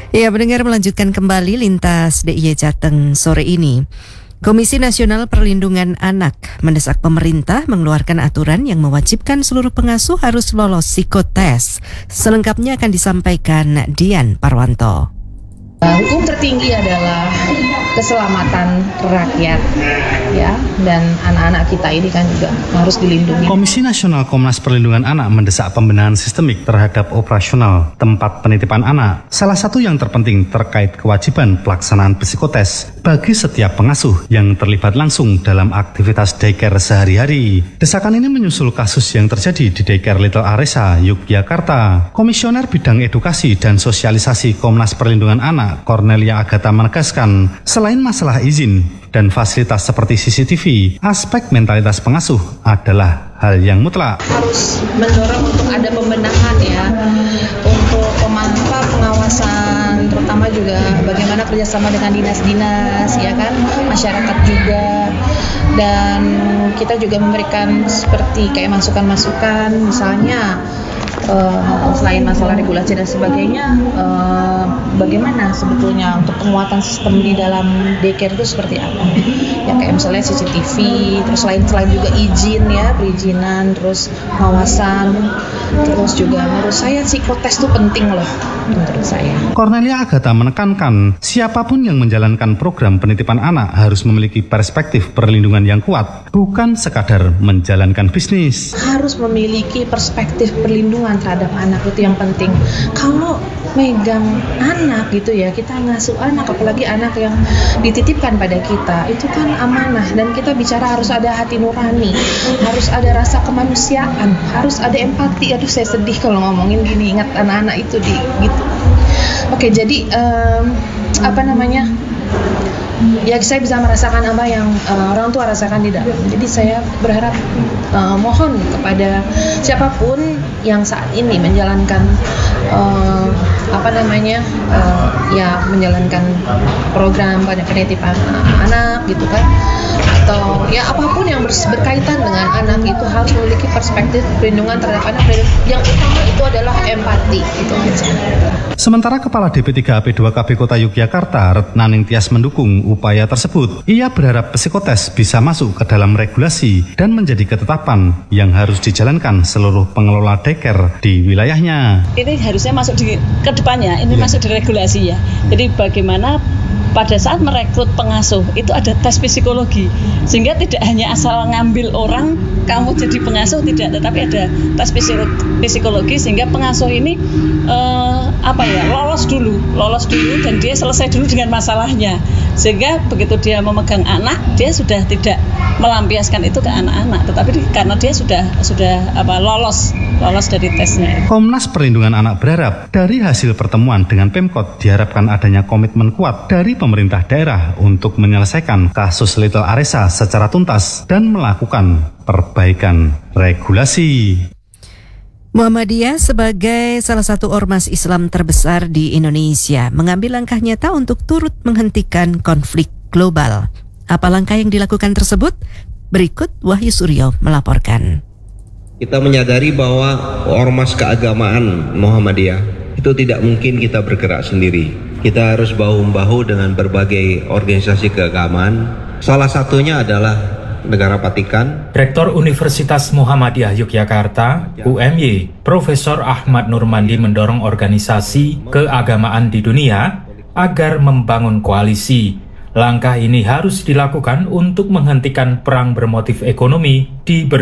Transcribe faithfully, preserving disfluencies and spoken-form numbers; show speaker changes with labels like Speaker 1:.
Speaker 1: Ya, mendengar melanjutkan kembali Lintas D I Y Jateng sore ini. Komisi Nasional Perlindungan Anak mendesak pemerintah mengeluarkan aturan yang mewajibkan seluruh pengasuh harus lolos psikotes. Selengkapnya akan disampaikan Dian Parwanto.
Speaker 2: Hukum tertinggi adalah keselamatan rakyat, ya, dan anak-anak kita ini kan juga harus dilindungi.
Speaker 3: Komisi Nasional Komnas Perlindungan Anak mendesak pembenahan sistemik terhadap operasional tempat penitipan anak. Salah satu yang terpenting terkait kewajiban pelaksanaan psikotes bagi setiap pengasuh yang terlibat langsung dalam aktivitas daycare sehari-hari. Desakan ini menyusul kasus yang terjadi di daycare Little Aresa, Yogyakarta. Komisioner Bidang Edukasi dan Sosialisasi Komnas Perlindungan Anak, Cornelia Agatha menegaskan, selain masalah izin dan fasilitas seperti C C T V, aspek mentalitas pengasuh adalah hal yang mutlak.
Speaker 2: Harus mendorong untuk ada pembenahan ya, untuk pemantau pengawasan, terutama juga bagaimana kerjasama dengan dinas-dinas, ya kan, masyarakat juga, dan kita juga memberikan seperti kayak masukan-masukan, misalnya Uh, selain masalah regulasi dan sebagainya, uh, bagaimana sebetulnya untuk penguatan sistem di dalam daycare itu seperti apa? Ya kayak misalnya C C T V, terus selain selain juga izin ya, perizinan, terus pengawasan, terus juga menurut saya psikotes itu penting loh menurut saya.
Speaker 3: Cornelia Agatha menekankan, siapapun yang menjalankan program penitipan anak harus memiliki perspektif perlindungan yang kuat, bukan sekadar menjalankan bisnis.
Speaker 2: Harus memiliki perspektif perlindungan terhadap anak, itu yang penting. Kalau megang anak gitu ya, kita ngasuh anak, apalagi anak yang dititipkan pada kita, itu kan amanah, dan kita bicara harus ada hati nurani, harus ada rasa kemanusiaan, harus ada empati. Aduh, saya sedih kalau ngomongin gini, ingat anak-anak itu di gitu. Oke, jadi um, apa namanya? Ya, saya bisa merasakan apa yang uh, orang tua rasakan di dalam. Jadi saya berharap uh, mohon kepada siapapun yang saat ini menjalankan uh, apa namanya uh, ya menjalankan program pada penitipan anak gitu kan, atau ya apapun yang berkaitan dengan anak itu harus memiliki perspektif perlindungan terhadap anak. Yang utama itu adalah empati, itu aja.
Speaker 3: Sementara Kepala D P tiga A P dua K B Kota Yogyakarta, Retnaning Tias, mendukung upaya tersebut. Ia berharap psikotes bisa masuk ke dalam regulasi dan menjadi ketetapan yang harus dijalankan seluruh pengelola daycare di wilayahnya.
Speaker 4: Ini harusnya masuk di ke depannya, ini ya. Masuk di regulasi ya. Jadi bagaimana pada saat merekrut pengasuh itu ada tes psikologi, sehingga tidak hanya asal ngambil orang kamu jadi pengasuh, tidak, tetapi ada tes psikologi sehingga pengasuh ini eh, apa ya lolos dulu, lolos dulu dan dia selesai dulu dengan masalahnya, sehingga begitu dia memegang anak dia sudah tidak melampiaskan itu ke anak-anak, tetapi karena dia sudah sudah apa lolos lolos dari tesnya.
Speaker 3: Komnas Perlindungan Anak berharap dari hasil pertemuan dengan Pemkot diharapkan adanya komitmen kuat dari pemerintah daerah untuk menyelesaikan kasus Little Aresa secara tuntas dan melakukan perbaikan regulasi.
Speaker 1: Muhammadiyah sebagai salah satu ormas Islam terbesar di Indonesia mengambil langkah nyata untuk turut menghentikan konflik global. Apa langkah yang dilakukan tersebut? Berikut Wahyu Suryo melaporkan.
Speaker 5: Kita menyadari bahwa ormas keagamaan Muhammadiyah itu tidak mungkin kita bergerak sendiri. Kita harus bahu-membahu dengan berbagai organisasi keagamaan. Salah satunya adalah Negara Vatikan.
Speaker 6: Rektor Universitas Muhammadiyah Yogyakarta, U M Y, Profesor Ahmad Nurmandi mendorong organisasi keagamaan di dunia agar membangun koalisi. Langkah ini harus dilakukan untuk menghentikan perang bermotif ekonomi di ber